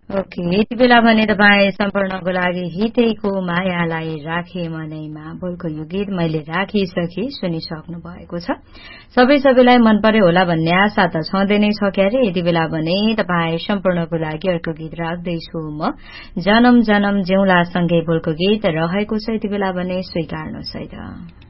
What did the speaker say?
Okay यति बेला भने तपाईँ सम्पूर्णको लागि हितैको मायालाई राखे मनैमा बोलको यो गीत मैले राखिसके सुनिसक्नु भएको छ। सबैलाई मन पर्यो होला भन्ने आशा त छँदै नै छ क्यारे। यति बेला भने तपाईँ सम्पूर्णको लागि अर्को गीत राख्दैछु म जनम जनम जिउँला सँगै बोलको गीत रहेको छ। यति बेला भने स्वीकार्नुहोस् है त।